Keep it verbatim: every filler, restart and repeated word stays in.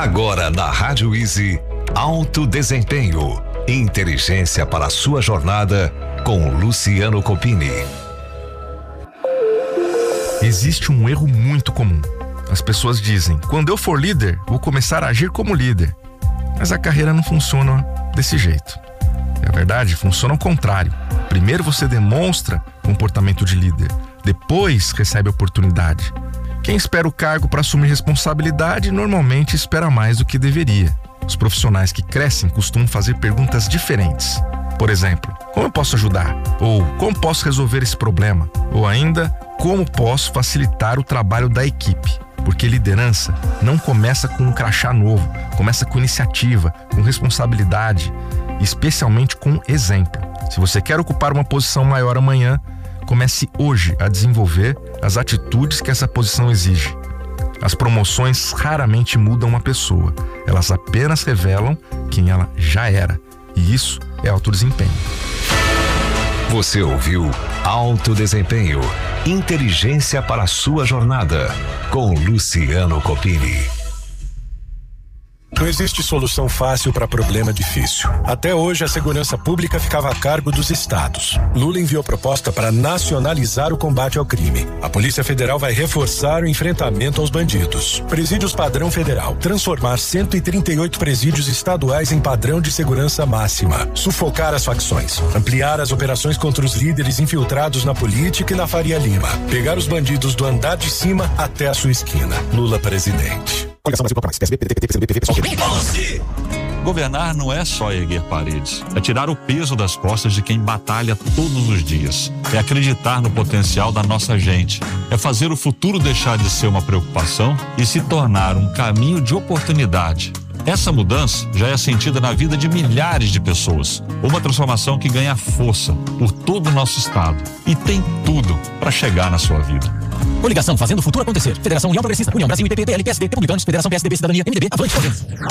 Agora na Rádio Easy, Alto Desempenho. Inteligência para a sua jornada com Luciano Copini. Existe um erro muito comum. As pessoas dizem: quando eu for líder, vou começar a agir como líder. Mas a carreira não funciona desse jeito. É verdade, funciona ao contrário. Primeiro você demonstra comportamento de líder, depois recebe a oportunidade. Quem espera o cargo para assumir responsabilidade normalmente espera mais do que deveria. Os profissionais que crescem costumam fazer perguntas diferentes. Por exemplo, como eu posso ajudar? Ou como posso resolver esse problema? Ou ainda, como posso facilitar o trabalho da equipe? Porque liderança não começa com um crachá novo, começa com iniciativa, com responsabilidade, especialmente com exemplo. Se você quer ocupar uma posição maior amanhã, comece hoje a desenvolver as atitudes que essa posição exige. As promoções raramente mudam uma pessoa, elas apenas revelam quem ela já era. E isso é alto desempenho. Você ouviu Alto Desempenho, inteligência para a sua jornada, com Luciano Copini. Não existe solução fácil para problema difícil. Até hoje, a segurança pública ficava a cargo dos estados. Lula enviou proposta para nacionalizar o combate ao crime. A Polícia Federal vai reforçar o enfrentamento aos bandidos. Presídios padrão federal. Transformar cento e trinta e oito presídios estaduais em padrão de segurança máxima. Sufocar as facções. Ampliar as operações contra os líderes infiltrados na política e na Faria Lima. Pegar os bandidos do andar de cima até a sua esquina. Lula presidente. Coligação Brasil Popular, P S B, P D T, P T, P C B, P V, P S O. Governar não é só erguer paredes, é tirar o peso das costas de quem batalha todos os dias. É acreditar no potencial da nossa gente. É fazer o futuro deixar de ser uma preocupação e se tornar um caminho de oportunidade. Essa mudança já é sentida na vida de milhares de pessoas. Uma transformação que ganha força por todo o nosso estado e tem tudo para chegar na sua vida. Coligação Fazendo o Futuro Acontecer. Federação União Progressista, União Brasil, I P P, P L, P S D, Republicanos, Federação P S D B, Cidadania, M D B, Avante, Podemos.